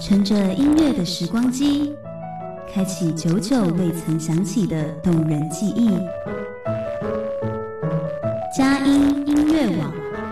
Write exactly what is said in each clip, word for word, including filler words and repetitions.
乘着音乐的时光机，开启久久未曾响起的动人记忆。佳音音乐网。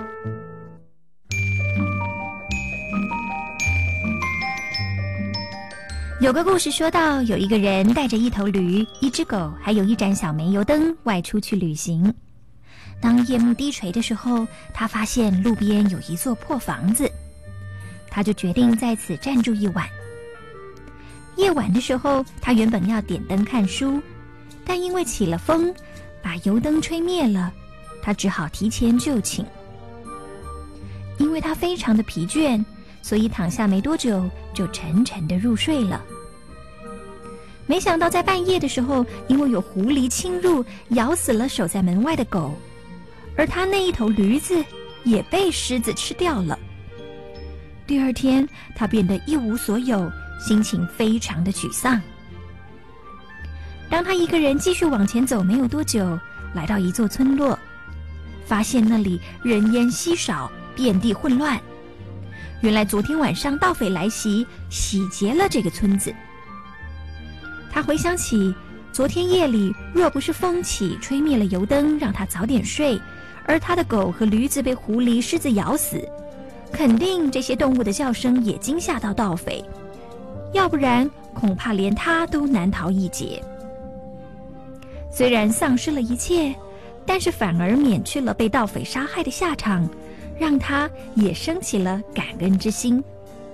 有个故事说到，有一个人带着一头驴、一只狗，还有一盏小煤油灯外出去旅行。当夜幕低垂的时候，他发现路边有一座破房子，他就决定在此暂住一晚。夜晚的时候，他原本要点灯看书，但因为起了风，把油灯吹灭了，他只好提前就寝。因为他非常的疲倦，所以躺下没多久就沉沉地入睡了。没想到在半夜的时候，因为有狐狸侵入，咬死了守在门外的狗，而他那一头驴子也被狮子吃掉了。第二天，他变得一无所有，心情非常的沮丧。当他一个人继续往前走没有多久，来到一座村落，发现那里人烟稀少，遍地混乱。原来昨天晚上盗匪来袭，洗劫了这个村子。他回想起昨天夜里，若不是风起吹灭了油灯，让他早点睡，而他的狗和驴子被狐狸、狮子咬死，肯定这些动物的叫声也惊吓到盗匪，要不然恐怕连他都难逃一劫。虽然丧失了一切，但是反而免去了被盗匪杀害的下场，让他也升起了感恩之心。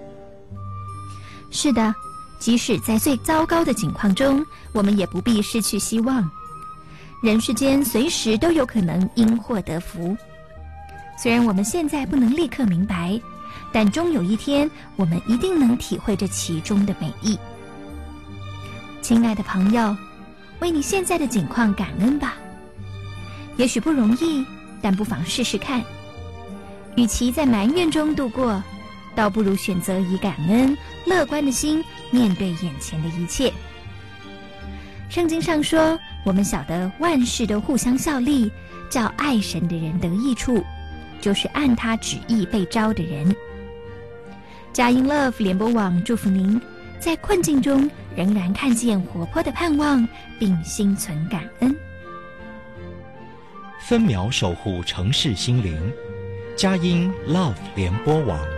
是的，即使在最糟糕的境况中，我们也不必失去希望。人世间随时都有可能因祸得福。虽然我们现在不能立刻明白，但终有一天，我们一定能体会这其中的美意。亲爱的朋友，为你现在的境况感恩吧。也许不容易，但不妨试试看。与其在埋怨中度过，倒不如选择以感恩、乐观的心面对眼前的一切。圣经上说，我们晓得万事都互相效力，叫爱神的人得益处，就是按他旨意被招的人。佳音 Love 联播网祝福您，在困境中仍然看见活泼的盼望，并心存感恩。 分秒守护城市心灵，佳音 Love 联播网。